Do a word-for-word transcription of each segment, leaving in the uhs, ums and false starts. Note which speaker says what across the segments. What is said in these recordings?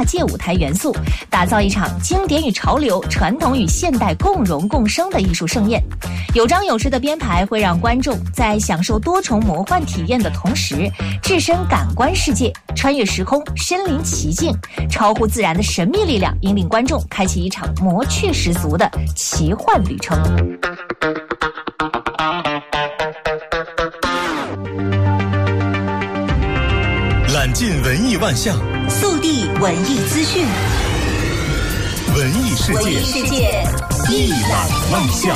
Speaker 1: 跨界舞台元素，打造一场经典与潮流、传统与现代共融共生的艺术盛宴。有张有弛的编排会让观众在享受多重魔幻体验的同时，置身感官世界，穿越时空，身临其境，超乎自然的神秘力量引领观众开启一场魔趣十足的奇幻旅程。
Speaker 2: 揽尽文艺万象，
Speaker 3: 速递文艺资讯，
Speaker 2: 文艺世界，
Speaker 3: 文艺世界
Speaker 2: 一览万象。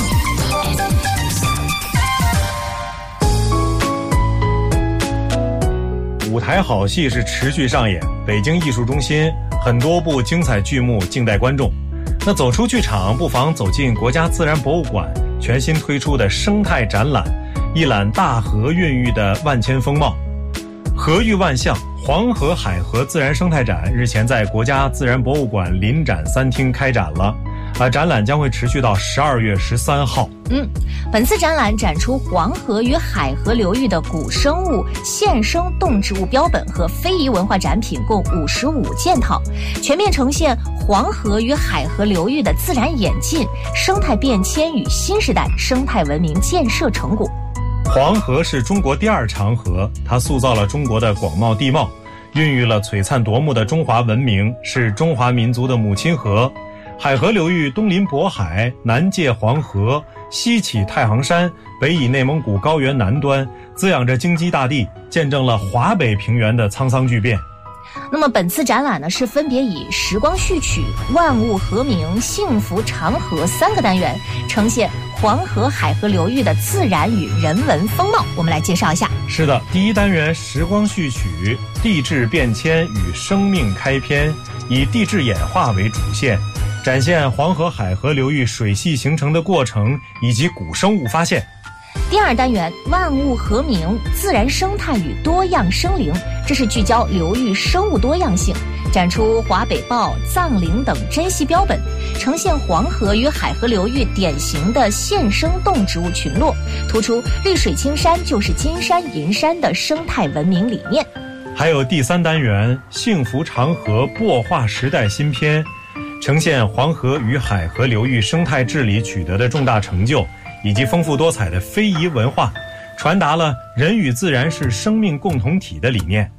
Speaker 4: 舞台好戏是持续上演，北京艺术中心很多部精彩剧目静待观众。那走出剧场，不妨走进国家自然博物馆全新推出的生态展览，一览大河孕育的万千风貌。河域万象黄河海河自然生态展日前在国家自然博物馆临展三厅开展了，啊，展览将会持续到十二月十三号。
Speaker 1: 嗯，本次展览展出黄河与海河流域的古生物、现生动植物标本和非遗文化展品共五十五件套，全面呈现黄河与海河流域的自然演进、生态变迁与新时代生态文明建设成果。
Speaker 4: 黄河是中国第二长河，它塑造了中国的广袤地貌，孕育了璀璨夺目的中华文明，是中华民族的母亲河。海河流域东临渤海，南界黄河，西起太行山，北以内蒙古高原南端，滋养着京畿大地，见证了华北平原的沧桑巨变。
Speaker 1: 那么本次展览呢，是分别以时光序曲、万物和鸣、幸福长河三个单元，呈现黄河海河流域的自然与人文风貌。我们来介绍一下。
Speaker 4: 是的，第一单元时光序曲，地质变迁与生命开篇，以地质演化为主线，展现黄河海河流域水系形成的过程以及古生物发现。
Speaker 1: 第二单元万物和鸣，自然生态与多样生灵，这是聚焦流域生物多样性，展出华北豹、藏羚等珍稀标本，呈现黄河与海河流域典型的现生动植物群落，突出绿水青山就是金山银山的生态文明理念。
Speaker 4: 还有第三单元幸福长河擘画时代新篇，呈现黄河与海河流域生态治理取得的重大成就以及丰富多彩的非遗文化，传达了人与自然是生命共同体的理念。